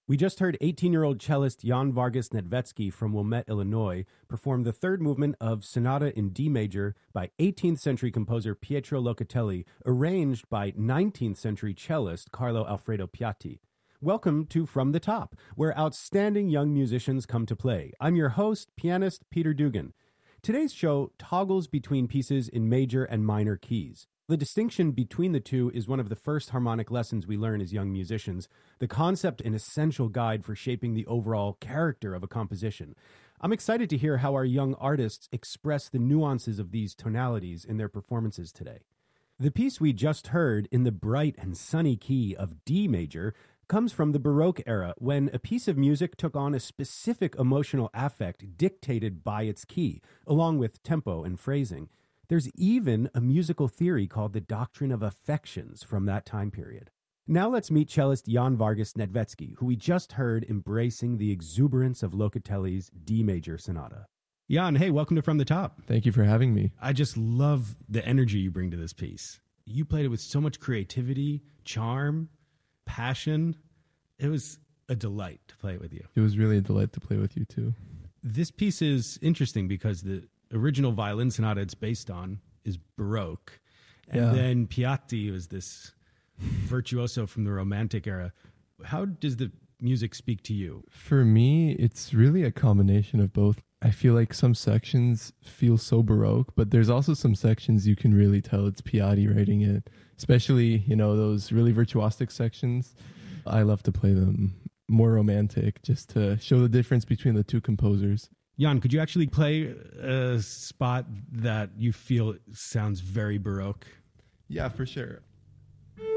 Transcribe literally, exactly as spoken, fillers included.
We just heard eighteen-year-old cellist Jan Vargas Nedvetsky from Wilmette, Illinois, perform the third movement of Sonata in D major by eighteenth century composer Pietro Locatelli, arranged by nineteenth century cellist Carlo Alfredo Piatti. Welcome to From the Top, where outstanding young musicians come to play. I'm your host, pianist Peter Dugan. Today's show toggles between pieces in major and minor keys. The distinction between the two is one of the first harmonic lessons we learn as young musicians, the concept an essential guide for shaping the overall character of a composition. I'm excited to hear how our young artists express the nuances of these tonalities in their performances today. The piece we just heard in the bright and sunny key of D major comes from the Baroque era, when a piece of music took on a specific emotional affect dictated by its key, along with tempo and phrasing. There's even a musical theory called the doctrine of affections from that time period. Now let's meet cellist Jan Vargas Nedvetsky, who we just heard embracing the exuberance of Locatelli's D major sonata. Jan, hey, welcome to From the Top. Thank you for having me. I just love the energy you bring to this piece. You played it with so much creativity, charm, passion. It was a delight to play it with you. It was really a delight to play with you too. This piece is interesting because the original violin sonata it's based on is Baroque. And yeah. then Piatti was this virtuoso from the Romantic era. How does the music speak to you? For me, it's really a combination of both. I feel like some sections feel so Baroque, but there's also some sections you can really tell it's Piatti writing it, especially, you know, those really virtuosic sections. I love to play them more romantic just to show the difference between the two composers. Jan, could you actually play a spot that you feel sounds very Baroque? Yeah, for sure.